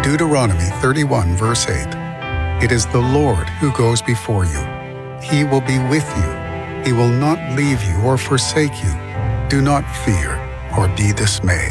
Deuteronomy 31, verse 8. It is the Lord who goes before you. He will be with you. He will not leave you or forsake you. Do not fear or be dismayed.